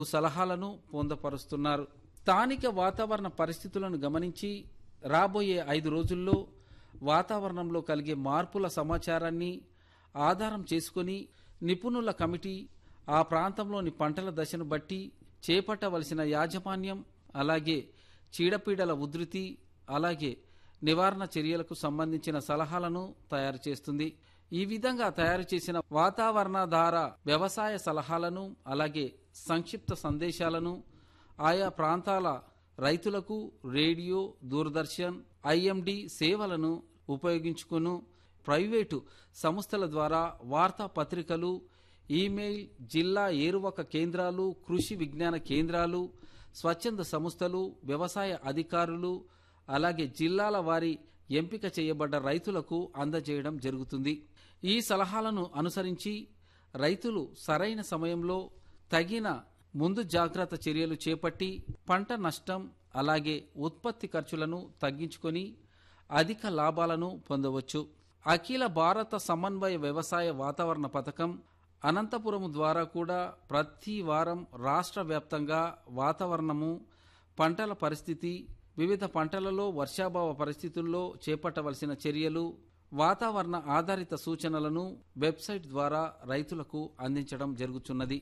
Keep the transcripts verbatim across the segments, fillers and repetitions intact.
సలహాలను పొందపరుస్తున్నారు. స్థానిక వాతావరణ పరిస్థితులను గమనించి రాబోయే ఐదు రోజుల్లో వాతావరణంలో కలిగే మార్పుల సమాచారాన్ని ఆధారం చేసుకుని నిపుణుల కమిటీ ఆ ప్రాంతంలోని పంటల దశను బట్టి చేపట్టవలసిన యాజమాన్యం, అలాగే చీడపీడల ఉధృతి, అలాగే నివారణ చర్యలకు సంబంధించిన సలహాలను తయారు చేస్తుంది. ఈ విధంగా తయారు చేసిన వాతావరణాధార వ్యవసాయ సలహాలను, అలాగే సంక్షిప్త సందేశాలను ఆయా ప్రాంతాల రైతులకు రేడియో, దూరదర్శన్, ఐఎండి సేవలను ఉపయోగించుకును ప్రైవేటు సంస్థల ద్వారా వార్తాపత్రికలు, ఈమెయిల్, జిల్లా ఏరువాక కేంద్రాలు, కృషి విజ్ఞాన కేంద్రాలు, స్వచ్ఛంద సంస్థలు, వ్యవసాయ అధికారులు, అలాగే జిల్లాల వారి ఎంపిక చేయబడ్డ రైతులకు అందజేయడం జరుగుతుంది. ఈ సలహాలను అనుసరించి రైతులు సరైన సమయంలో తగిన ముందు జాగ్రత్త చర్యలు చేపట్టి పంట నష్టం, అలాగే ఉత్పత్తి ఖర్చులను తగ్గించుకొని అధిక లాభాలను పొందవచ్చు. అఖిల భారత సమన్వయ వ్యవసాయ వాతావరణ పథకం అనంతపురం ద్వారా కూడా ప్రతి వారం రాష్ట్ర వ్యాప్తంగా వాతావరణము, పంటల పరిస్థితి, వివిధ పంటలలో వర్షాభావ పరిస్థితుల్లో చేపట్టవలసిన చర్యలు, వాతావరణ ఆధారిత సూచనలను వెబ్సైట్ ద్వారా రైతులకు అందించడం జరుగుతున్నది.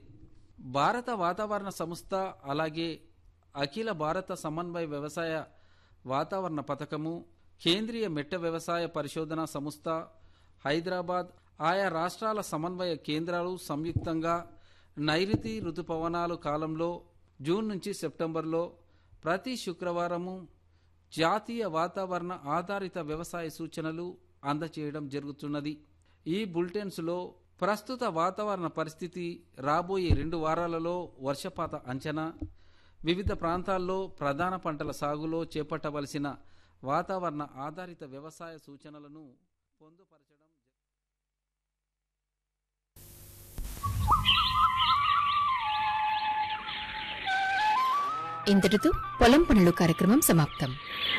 భారత వాతావరణ సంస్థ, అలాగే అఖిల భారత సమన్వయ వ్యవసాయ వాతావరణ పథకము, కేంద్రీయ మెట్ట వ్యవసాయ పరిశోధన సంస్థ హైదరాబాద్, ఆయా రాష్ట్రాల సమన్వయ కేంద్రాలు సంయుక్తంగా నైరుతి రుతుపవనాలు కాలంలో జూన్ నుంచి సెప్టెంబర్లో ప్రతి శుక్రవారము జాతీయ వాతావరణ ఆధారిత వ్యవసాయ సూచనలు అందచేయడం జరుగుతున్నది. ఈ బులెటిన్స్లో ప్రస్తుత వాతావరణ పరిస్థితి, రాబోయే రెండు వారాలలో వర్షపాత అంచనా, వివిధ ప్రాంతాల్లో ప్రధాన పంటల సాగులో చేపట్టవలసిన వాతావరణ ఆధారిత వ్యవసాయ సూచనలను పొందుపరచడం. ఇంతటితో పొలం పనులు కార్యక్రమం సమాప్తం.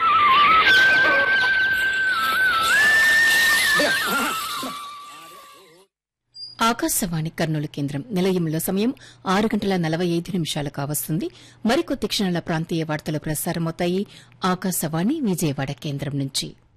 ఆకాశవాణి కర్నూలు కేంద్రం నిలయంలో సమయం ఆరు గంటల నలభై ఐదు నిమిషాలు కావస్తుంది. మరికొద్ది క్షణాల ప్రాంతీయ వార్తలు ప్రసారమవుతాయి ఆకాశవాణి విజయవాడ కేంద్రం నుంచి.